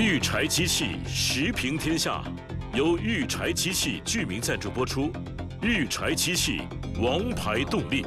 育柴机器时评天下，由育柴机器居民赞助播出。育柴机器，王牌动力。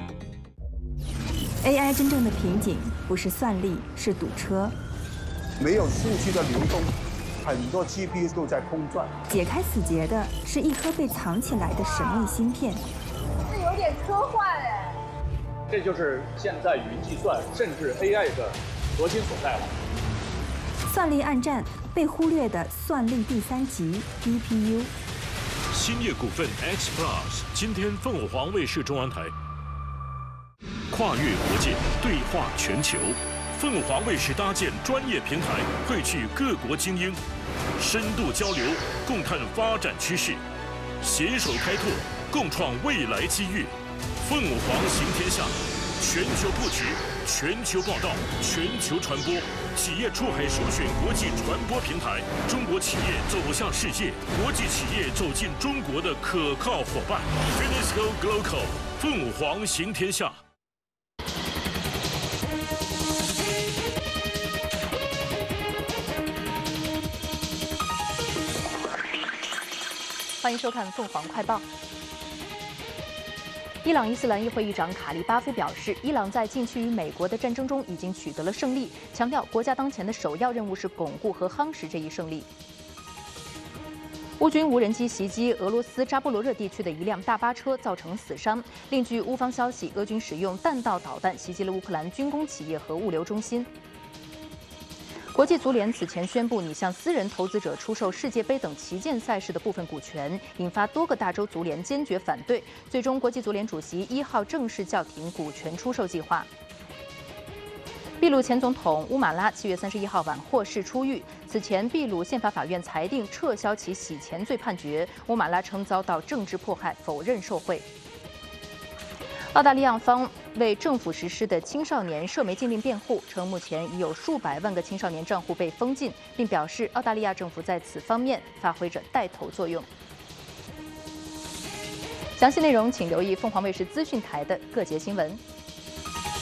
AI 真正的瓶颈不是算力，是堵车。 没有数据的流动，很多 GPU 都在空转。 解开死结的是一颗被藏起来的神秘芯片。 这有点科幻哎。 这就是现在云计算甚至 AI 的核心所在了。 算力暗战，被忽略的算力第3集 DPU。 兴业股份 X Plus 今天凤凰卫视中央台。跨越国界，对话全球。凤凰卫视搭建专业平台，汇聚各国精英，深度交流，共探发展趋势，携手开拓，共创未来机遇。凤凰行天下，全球布局，全球报道，全球传播。企业出海首选国际传播平台，中国企业走向世界，国际企业走进中国的可靠伙伴。Finisco Global， 凤凰行天下。 欢迎收看凤凰快报。伊朗伊斯兰议会议长卡利巴夫表示，伊朗在近期与美国的战争中已经取得了胜利，强调国家当前的首要任务是巩固和夯实这一胜利。乌军无人机袭击俄罗斯扎波罗热地区的一辆大巴车，造成死伤。另据乌方消息，俄军使用弹道导弹袭击了乌克兰军工企业和物流中心。国际足联此前宣布拟向私人投资者出售世界杯等旗舰赛事的部分股权，引发多个大洲足联坚决反对。最终，国际足联主席1号正式叫停股权出售计划。秘鲁前总统乌马拉7月31号晚获释出狱。此前，秘鲁宪法法院裁定撤销其洗钱罪判决。乌马拉称遭到政治迫害，否认受贿。澳大利亚方为政府实施的青少年涉媒禁令辩护，称目前已有数百万个青少年账户被封禁，并表示澳大利亚政府在此方面发挥着带头作用。详细内容请留意凤凰卫视资讯台的各节新闻。